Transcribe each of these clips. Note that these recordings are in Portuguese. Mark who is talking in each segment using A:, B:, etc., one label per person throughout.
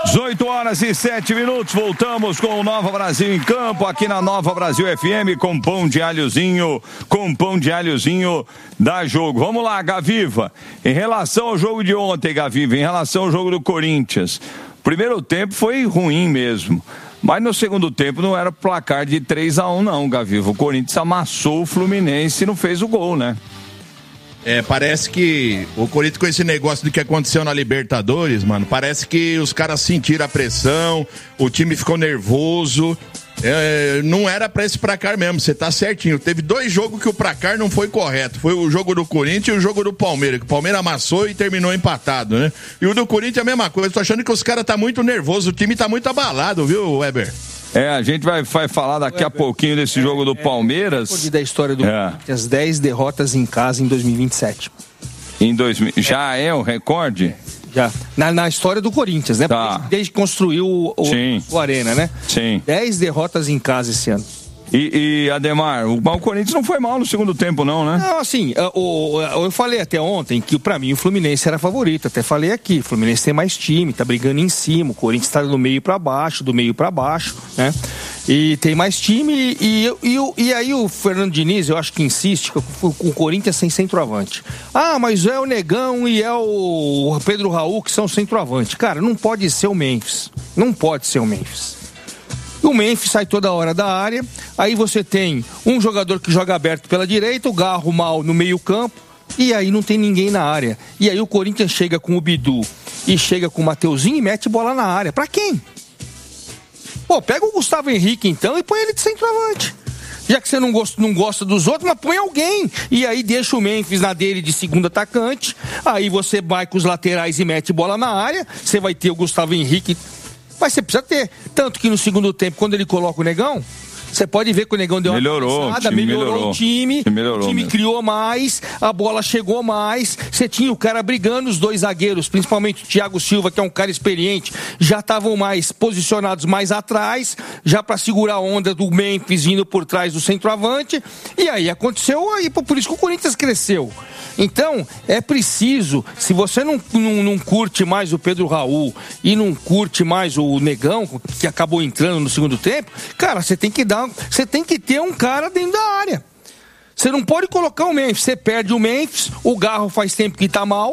A: 18h07, voltamos com o Nova Brasil em campo, aqui na Nova Brasil FM, com pão de alhozinho da Jogo. Vamos lá, Gaviva, em relação ao jogo de ontem, Gaviva, em relação ao jogo do Corinthians, o primeiro tempo foi ruim mesmo, mas no segundo tempo não era placar de 3-1 não, Gaviva, o Corinthians amassou o Fluminense e não fez o gol, né?
B: Parece que o Corinthians, com esse negócio do que aconteceu na Libertadores, mano, parece que os caras sentiram a pressão, o time ficou nervoso, não era pra esse placar mesmo, você tá certinho. Teve 2 jogos que o placar não foi correto, foi o jogo do Corinthians e o jogo do Palmeiras, que o Palmeiras amassou e terminou empatado, né? E o do Corinthians é a mesma coisa, tô achando que os caras tá muito nervosos, o time tá muito abalado, viu, Weber?
A: A gente vai falar daqui a pouquinho desse jogo do Palmeiras.
C: Recorde da história do Corinthians, 10 derrotas em casa em 2027.
A: Já é o recorde?
C: Já. Na história do Corinthians, né?
A: Tá.
C: Desde que construiu o Arena, né?
A: Sim.
C: 10 derrotas em casa esse ano.
A: E Ademar, o Corinthians não foi mal no segundo tempo não, né?
C: Não, assim, eu falei até ontem que pra mim o Fluminense era favorito, até falei aqui, o Fluminense tem mais time, tá brigando em cima, o Corinthians tá do meio pra baixo, né? E tem mais time e aí o Fernando Diniz, eu acho que insiste com o Corinthians sem centroavante. Mas é o Negão e é o Pedro Raul que são centroavante. Cara, não pode ser o Memphis, O Memphis sai toda hora da área, aí você tem um jogador que joga aberto pela direita, o Garro mal no meio campo, e aí não tem ninguém na área. E aí o Corinthians chega com o Bidu e chega com o Mateuzinho e mete bola na área. Pra quem? Pega o Gustavo Henrique então e põe ele de centroavante. Já que você não gosta dos outros, mas põe alguém. E aí deixa o Memphis na dele de segundo atacante, aí você vai com os laterais e mete bola na área, você vai ter o Gustavo Henrique. Mas você precisa ter. Tanto que no segundo tempo, quando ele coloca o Negão, você pode ver que o Negão deu uma melhorou o time criou mais, a bola chegou mais, você tinha o cara brigando, os 2 zagueiros, principalmente o Thiago Silva, que é um cara experiente, já estavam mais posicionados mais atrás, já para segurar a onda do Memphis indo por trás do centroavante, e aí aconteceu, por isso que o Corinthians cresceu. Então, é preciso, se você não curte mais o Pedro Raul e não curte mais o Negão, que acabou entrando no segundo tempo, cara, você tem que ter um cara dentro da área. Você não pode colocar o Memphis, você perde o Memphis, o Garro faz tempo que tá mal,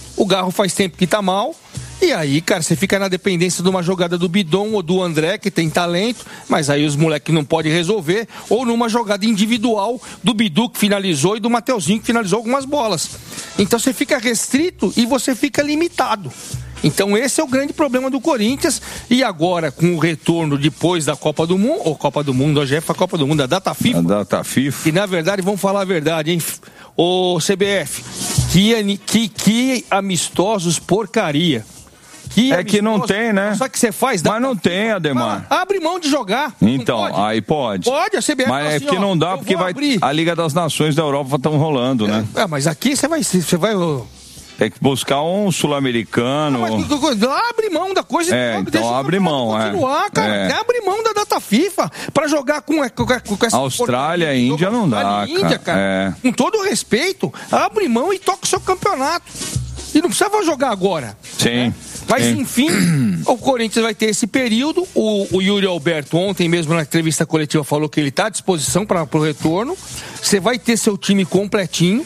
C: e aí, cara, você fica na dependência de uma jogada do Bidon ou do André, que tem talento, mas aí os moleques não podem resolver, ou numa jogada individual do Bidu, que finalizou, e do Mateuzinho, que finalizou algumas bolas. Então você fica restrito e você fica limitado. Então esse é o grande problema do Corinthians, e agora com o retorno depois da Copa do Mundo, hoje é a Copa do Mundo, da Data FIFA.
A: A Data FIFA.
C: E na verdade, vamos falar a verdade, hein? Ô CBF, que amistosos porcaria.
A: Que não tem, né?
C: Só que você faz...
A: Mas não tem, Ademar.
C: Abre mão de jogar.
A: Então, aí pode.
C: Pode, a CBF...
A: Mas é que não dá, porque a Liga das Nações da Europa estão rolando, né?
C: Mas aqui você vai...
A: Tem que buscar um sul-americano.
C: Abre mão da coisa.
A: Então abre mão.
C: Continuar, cara. Abre mão da Data FIFA pra jogar com essa...
A: Austrália e Índia não dá,
C: cara. Com todo respeito, abre mão e toca o seu campeonato. E não precisava jogar agora.
A: Sim.
C: Mas, enfim, o Corinthians vai ter esse período. O Yuri Alberto, ontem mesmo na entrevista coletiva, falou que ele está à disposição para o retorno. Você vai ter seu time completinho.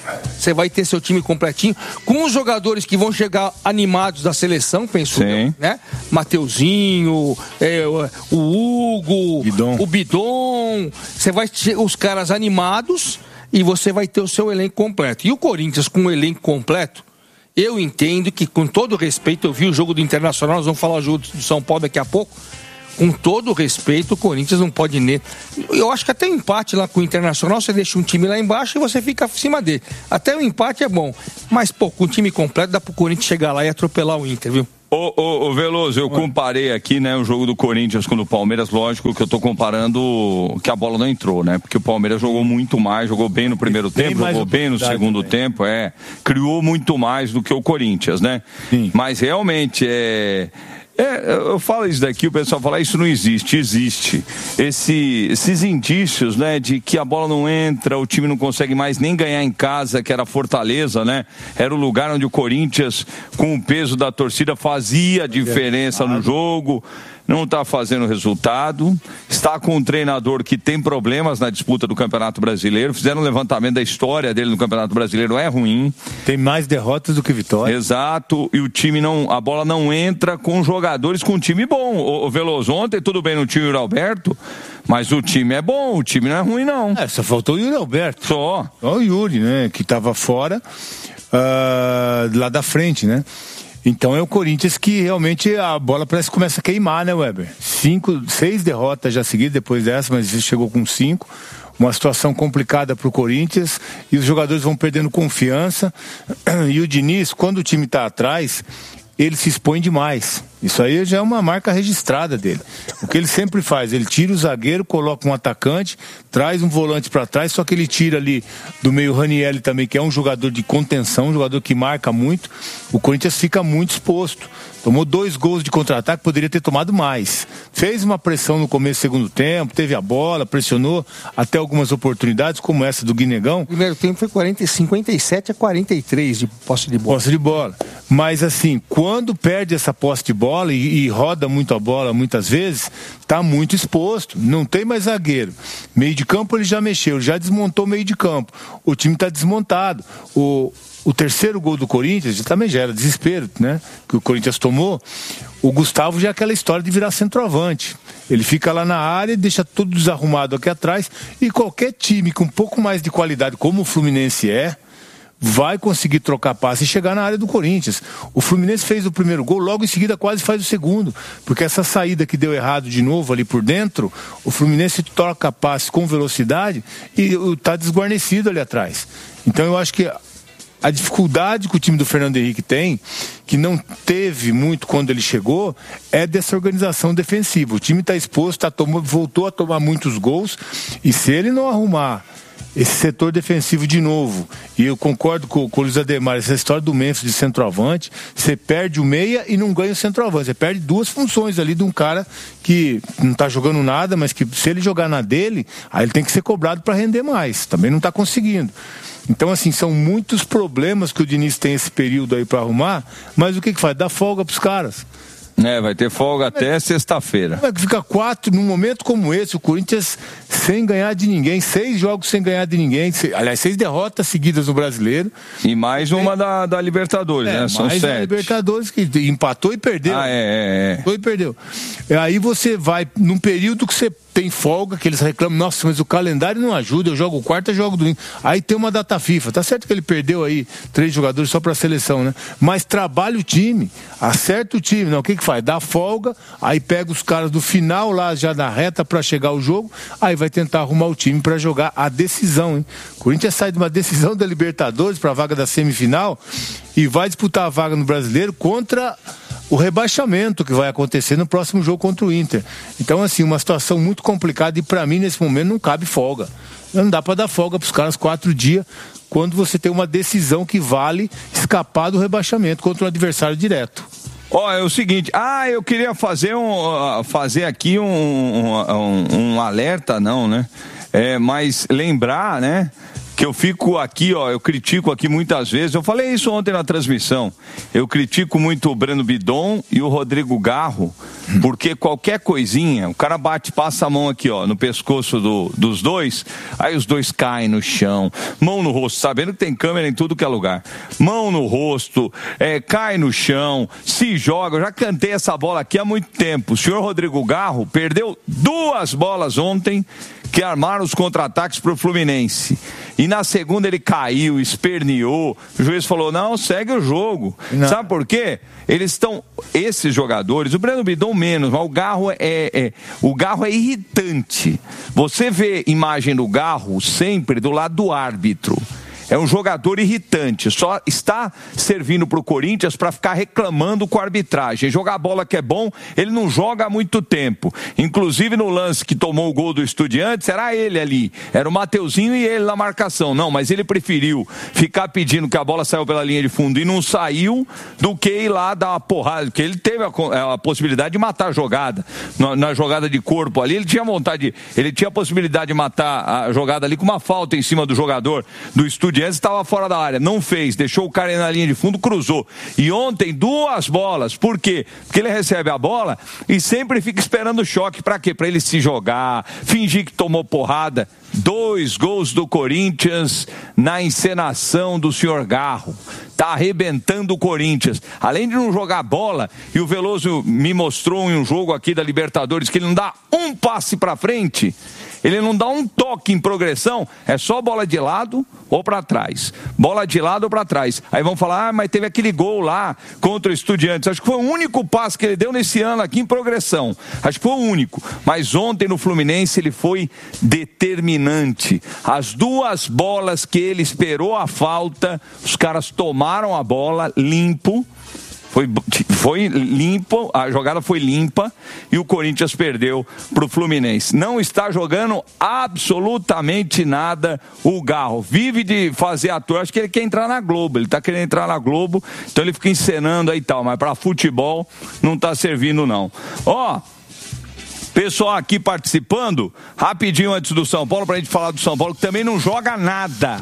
C: Com os jogadores que vão chegar animados da seleção, penso eu, né? Mateuzinho, o Hugo, o Bidon. Você vai ter os caras animados e você vai ter o seu elenco completo. E o Corinthians com o elenco completo, eu entendo que, com todo respeito, eu vi o jogo do Internacional, nós vamos falar do jogo do São Paulo daqui a pouco. Com todo respeito, o Corinthians não pode... Eu acho que até o empate lá com o Internacional, você deixa um time lá embaixo e você fica acima dele. Até o empate é bom. Mas, com o time completo, dá pro Corinthians chegar lá e atropelar o Inter, viu?
A: Ô Veloso, eu comparei aqui, né, o jogo do Corinthians com o do Palmeiras, lógico que eu tô comparando que a bola não entrou, né, porque o Palmeiras jogou muito mais, jogou bem no primeiro tempo, jogou bem no segundo tempo, criou muito mais do que o Corinthians, né? Sim. Mas realmente Eu falo isso daqui, o pessoal fala, isso não existe. Existe. Esses indícios, né, de que a bola não entra, o time não consegue mais nem ganhar em casa, que era Fortaleza, né? Era o lugar onde o Corinthians, com o peso da torcida, fazia diferença no jogo. Não está fazendo resultado, está com um treinador que tem problemas na disputa do Campeonato Brasileiro, fizeram um levantamento da história dele no Campeonato Brasileiro, é ruim.
D: Tem mais derrotas do que vitórias.
A: Exato, e o time a bola não entra com jogadores com um time bom. O Veloso ontem, tudo bem no time do Alberto, mas o time é bom, o time não é ruim não.
D: Só faltou o Yuri Alberto.
A: Só
D: o Yuri, né, que estava fora, lá da frente, né? Então é o Corinthians que realmente a bola parece que começa a queimar, né, Weber? 6 derrotas já seguidas depois dessa, mas chegou com 5. Uma situação complicada para o Corinthians e os jogadores vão perdendo confiança. E o Diniz, quando o time está atrás, ele se expõe demais. Isso aí já é uma marca registrada dele. O que ele sempre faz, ele tira o zagueiro, coloca um atacante, traz um volante para trás, só que ele tira ali do meio o Ranieri também, que é um jogador de contenção, um jogador que marca muito. O Corinthians fica muito exposto. Tomou 2 gols de contra-ataque, poderia ter tomado mais. Fez uma pressão no começo do segundo tempo, teve a bola, pressionou até algumas oportunidades, como essa do Guinegão.
C: O primeiro tempo foi 57-43 de posse de bola.
D: Posse de bola. Mas assim, quando perde essa posse de bola e roda muito a bola muitas vezes, tá muito exposto. Não tem mais zagueiro. Meio de campo ele já mexeu, já desmontou o meio de campo. O time tá desmontado. O terceiro gol do Corinthians também já era desespero, né? Que o Corinthians tomou. O Gustavo já é aquela história de virar centroavante. Ele fica lá na área, deixa tudo desarrumado aqui atrás. E qualquer time com um pouco mais de qualidade, como o Fluminense vai conseguir trocar passe e chegar na área do Corinthians. O Fluminense fez o primeiro gol, logo em seguida quase faz o segundo. Porque essa saída que deu errado de novo ali por dentro, o Fluminense troca passe com velocidade e está desguarnecido ali atrás. Então eu acho que a dificuldade que o time do Fernando Henrique tem, que não teve muito quando ele chegou, é dessa organização defensiva. O time está exposto, voltou a tomar muitos gols, e se ele não arrumar esse setor defensivo de novo, e eu concordo com o Luiz Ademar, essa história do Memphis de centroavante, você perde o meia e não ganha o centroavante, você perde 2 funções ali de um cara que não está jogando nada, mas que se ele jogar na dele, aí ele tem que ser cobrado para render mais, também não está conseguindo. Então, assim, são muitos problemas que o Diniz tem esse período aí para arrumar, mas o que faz? Dá folga pros caras.
A: Vai ter folga até sexta-feira.
D: Como é que fica 4 num momento como esse, o Corinthians sem ganhar de ninguém, 6 jogos sem ganhar de ninguém, aliás, 6 derrotas seguidas no Brasileiro.
A: E mais uma da Libertadores, né? São 7. Mais a
D: Libertadores, que empatou e perdeu. Empatou e perdeu. Aí você vai num período que você tem folga, que eles reclamam, nossa, mas o calendário não ajuda, eu jogo quarta, eu jogo domingo. Aí tem uma data FIFA, tá certo que ele perdeu aí 3 jogadores só pra seleção, né? Mas trabalha o time, acerta o time, não, o que faz? Dá folga, aí pega os caras do final lá, já na reta pra chegar o jogo, aí vai tentar arrumar o time pra jogar a decisão, hein? O Corinthians sai de uma decisão da Libertadores pra vaga da semifinal e vai disputar a vaga no Brasileiro contra o rebaixamento que vai acontecer no próximo jogo contra o Inter. Então, assim, uma situação muito complicada e para mim, nesse momento, não cabe folga. Não dá para dar folga para os caras 4 dias quando você tem uma decisão que vale escapar do rebaixamento contra um adversário direto.
A: É o seguinte, eu queria fazer aqui um alerta, não, né? Mas lembrar, né? Que eu fico aqui, eu critico aqui muitas vezes, eu falei isso ontem na transmissão, eu critico muito o Breno Bidon e o Rodrigo Garro, porque qualquer coisinha, o cara passa a mão aqui, no pescoço dos dois, aí os dois caem no chão, mão no rosto, sabendo que tem câmera em tudo que é lugar, mão no rosto, cai no chão, se joga, eu já cantei essa bola aqui há muito tempo, o senhor Rodrigo Garro perdeu 2 bolas ontem, que armaram os contra-ataques para o Fluminense. E na segunda ele caiu, esperneou. O juiz falou, não, segue o jogo. Não. Sabe por quê? Esses jogadores, o Breno Bidon menos, mas o Garro é irritante. Você vê imagem do Garro sempre do lado do árbitro. é um jogador irritante, só está servindo para o Corinthians para ficar reclamando com a arbitragem. Jogar bola que é bom, ele não joga há muito tempo. Inclusive no lance que tomou o gol do Estudiantes, era ele ali, era o Mateuzinho e ele na marcação. Não, mas ele preferiu ficar pedindo que a bola saiu pela linha de fundo e não saiu, do que ir lá dar uma porrada, porque ele teve a possibilidade de matar a jogada, na jogada de corpo ali, ele tinha vontade, ele tinha a possibilidade de matar a jogada ali com uma falta em cima do jogador do Estudiantes, estava fora da área, não fez, deixou o cara ir na linha de fundo, cruzou. E ontem 2 bolas, por quê? Porque ele recebe a bola e sempre fica esperando o choque, pra quê? Pra ele se jogar, fingir que tomou porrada. 2 gols do Corinthians na encenação do senhor Garro. Tá arrebentando o Corinthians. Além de não jogar bola, e o Veloso me mostrou em um jogo aqui da Libertadores que ele não dá um passe pra frente, ele não dá um toque em progressão, é só bola de lado ou para trás. Bola de lado ou para trás. Aí vão falar, mas teve aquele gol lá contra o Estudiantes. Acho que foi o único passe que ele deu nesse ano aqui em progressão. Acho que foi o único. Mas ontem no Fluminense ele foi determinante. As 2 bolas que ele esperou a falta, os caras tomaram a bola limpo. Foi limpo, a jogada foi limpa e o Corinthians perdeu para o Fluminense. Não está jogando absolutamente nada o Garro. Vive de fazer ator, acho que ele quer entrar na Globo, ele está querendo entrar na Globo, então ele fica encenando aí e tal, mas para futebol não está servindo não. Pessoal aqui participando, rapidinho antes do São Paulo, pra gente falar do São Paulo, que também não joga nada.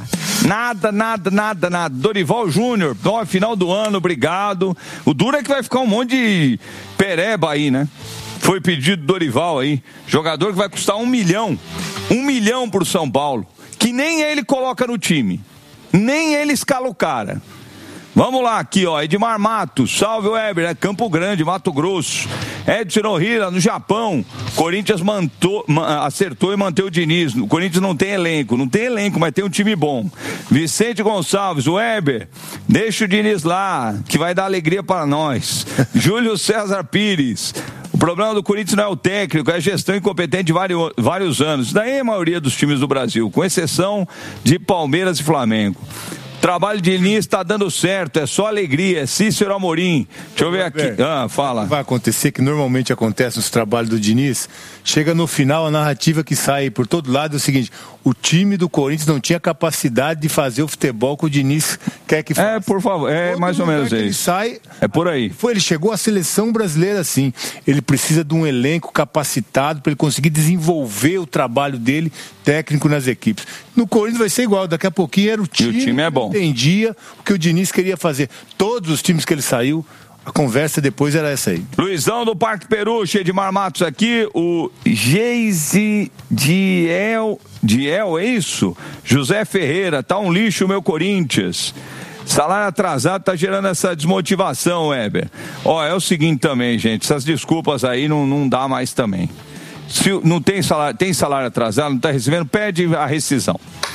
A: Nada. Dorival Júnior, final do ano, obrigado. O duro é que vai ficar um monte de pereba aí, né? Foi pedido Dorival aí. Jogador que vai custar 1 milhão. 1 milhão pro São Paulo. Que nem ele coloca no time. Nem ele escala o cara. Vamos lá, aqui, Edmar Matos, salve Weber, Campo Grande, Mato Grosso. Edson Ohira, no Japão, Corinthians acertou e manteve o Diniz. O Corinthians não tem elenco, mas tem um time bom. Vicente Gonçalves, Weber, deixa o Diniz lá, que vai dar alegria para nós. Júlio César Pires, o problema do Corinthians não é o técnico, é a gestão incompetente de vários anos. Isso daí é a maioria dos times do Brasil, com exceção de Palmeiras e Flamengo. Trabalho de Diniz está dando certo, é só alegria, é Cícero Amorim. Deixa eu ver aqui. Fala. Vai
D: acontecer que normalmente acontece nos trabalhos do Diniz, chega no final, a narrativa que sai por todo lado é o seguinte: o time do Corinthians não tinha capacidade de fazer o futebol que o Diniz quer que faça.
A: Por favor, é todo mais ou menos isso.
D: Ele sai,
A: é por aí.
D: Ele chegou à seleção brasileira assim, ele precisa de um elenco capacitado para ele conseguir desenvolver o trabalho dele técnico nas equipes. No Corinthians vai ser igual, daqui a pouquinho era o time,
A: e o time é bom.
D: Entendia o que o Diniz queria fazer. Todos os times que ele saiu, a conversa depois era essa aí.
A: Luizão do Parque Peru, cheio de Matos aqui, o Geise Diel, é isso? José Ferreira, tá um lixo o meu Corinthians. Salário atrasado tá gerando essa desmotivação, Weber. É o seguinte também, gente, essas desculpas aí não dá mais também. Se não tem salário atrasado, não está recebendo, pede a rescisão.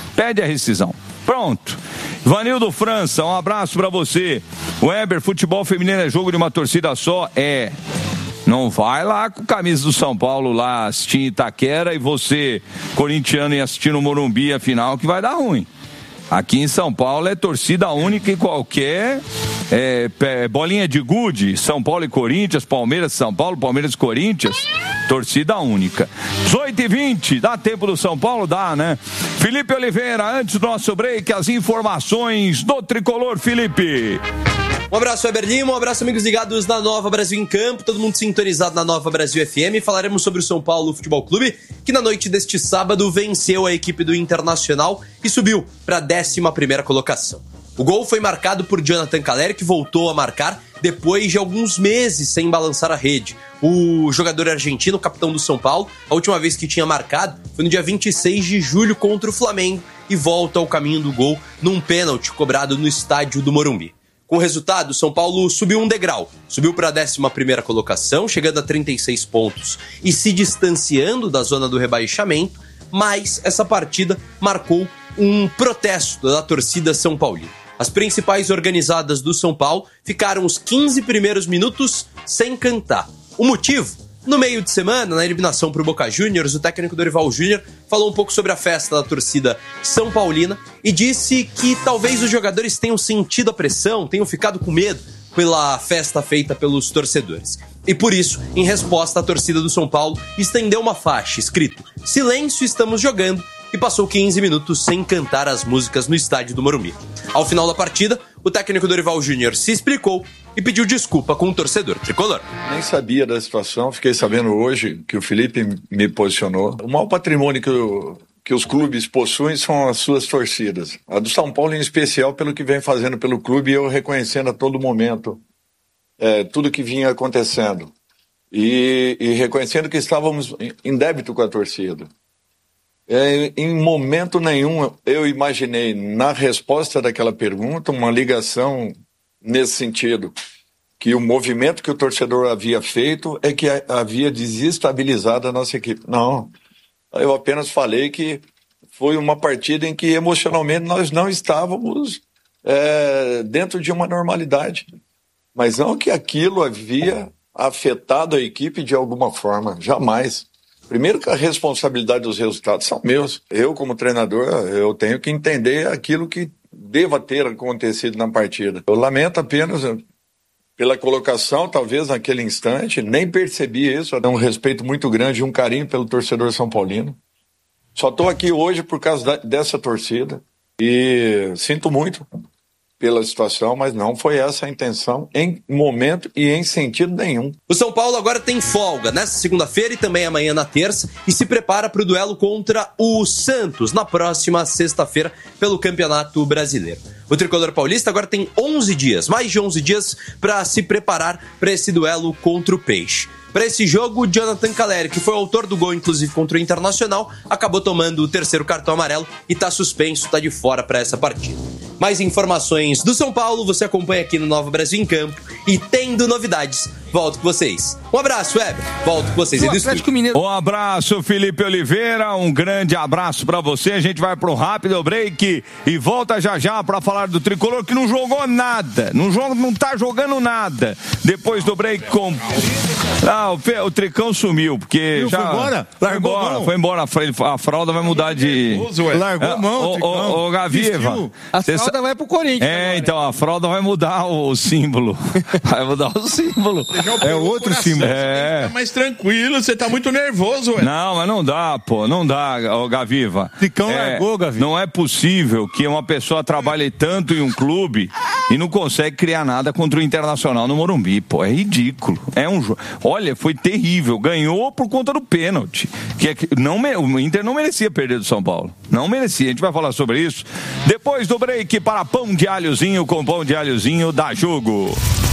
A: Pronto. Vanildo França, um abraço para você. Weber, futebol feminino é jogo de uma torcida só? Não vai lá com camisa do São Paulo lá assistir Itaquera e você, corintiano, e assistir no Morumbi a final, que vai dar ruim. Aqui em São Paulo é torcida única em qualquer bolinha de gude, São Paulo e Corinthians, Palmeiras e São Paulo, Palmeiras e Corinthians, torcida única. 18h20, dá tempo do São Paulo? Dá, né? Felipe Oliveira, antes do nosso break, as informações do Tricolor, Felipe.
E: Um abraço, Weber Lima, um abraço, amigos ligados na Nova Brasil em Campo, todo mundo sintonizado na Nova Brasil FM. Falaremos sobre o São Paulo Futebol Clube, que na noite deste sábado venceu a equipe do Internacional e subiu para a 11ª colocação. O gol foi marcado por Jonathan Calleri, que voltou a marcar depois de alguns meses sem balançar a rede. O jogador argentino, capitão do São Paulo, a última vez que tinha marcado foi no dia 26 de julho contra o Flamengo e volta ao caminho do gol num pênalti cobrado no estádio do Morumbi. Com o resultado, o São Paulo subiu um degrau, subiu para a 11ª colocação, chegando a 36 pontos e se distanciando da zona do rebaixamento, mas essa partida marcou um protesto da torcida São Paulina. As principais organizadas do São Paulo ficaram os 15 primeiros minutos sem cantar. O motivo? No meio de semana, na eliminação para o Boca Juniors, o técnico Dorival Júnior falou um pouco sobre a festa da torcida São Paulina e disse que talvez os jogadores tenham sentido a pressão, tenham ficado com medo pela festa feita pelos torcedores. E por isso, em resposta, a torcida do São Paulo estendeu uma faixa escrito "Silêncio, estamos jogando", e passou 15 minutos sem cantar as músicas no estádio do Morumbi. Ao final da partida, o técnico Dorival Júnior se explicou e pediu desculpa com o torcedor tricolor.
F: Nem sabia da situação, fiquei sabendo hoje que o Felipe me posicionou. O maior patrimônio que os clubes possuem são as suas torcidas. A do São Paulo em especial pelo que vem fazendo pelo clube e eu reconhecendo a todo momento tudo que vinha acontecendo. E reconhecendo que estávamos em débito com a torcida. Em momento nenhum eu imaginei na resposta daquela pergunta uma ligação nesse sentido, que o movimento que o torcedor havia feito é que havia desestabilizado a nossa equipe. Não, eu apenas falei que foi uma partida em que emocionalmente nós não estávamos dentro de uma normalidade, mas não que aquilo havia afetado a equipe de alguma forma, jamais. Primeiro que a responsabilidade dos resultados são meus. Eu, como treinador, eu tenho que entender aquilo que deva ter acontecido na partida. Eu lamento apenas pela colocação, talvez naquele instante, nem percebi isso. É um respeito muito grande e um carinho pelo torcedor são paulino. Só estou aqui hoje por causa dessa torcida e sinto muito pela situação, mas não foi essa a intenção em momento e em sentido nenhum.
E: O São Paulo agora tem folga nesta segunda-feira e também amanhã na terça e se prepara para o duelo contra o Santos na próxima sexta-feira pelo Campeonato Brasileiro. O tricolor paulista agora tem 11 dias, mais de 11 dias, para se preparar para esse duelo contra o Peixe. Para esse jogo, o Jonathan Calleri, que foi o autor do gol, inclusive, contra o Internacional, acabou tomando o terceiro cartão amarelo e está suspenso, está de fora para essa partida. Mais informações do São Paulo você acompanha aqui no Nova Brasil em Campo. E tendo novidades, volto com vocês. Um abraço, Weber. Volto com vocês aí do estúdio.
A: Um abraço, Felipe Oliveira. Um grande abraço para você. A gente vai para um rápido break e volta já para falar do tricolor que não jogou nada. Não tá jogando nada. Depois do break com... o Tricão sumiu, porque já...
D: Foi embora?
A: Foi embora. A fralda vai mudar de...
D: Largou a mão,
A: Ô, Gaviva.
C: A fralda vai pro Corinthians.
A: Então a fralda vai mudar o símbolo. Vai mudar o símbolo.
D: É outro símbolo.
B: Tá mais tranquilo, você tá muito nervoso, ué.
A: Não, mas não dá, pô. Não dá, Gaviva.
D: Tricão largou, Gaviva.
A: Não é possível que uma pessoa trabalhe tanto em um clube e não consegue criar nada contra o Internacional no Morumbi, pô. É ridículo. É um jogo... Olha, foi terrível. Ganhou por conta do pênalti. O Inter não merecia perder do São Paulo. Não merecia. A gente vai falar sobre isso depois do break para Pão de Alhozinho com Pão de Alhozinho da Jugo.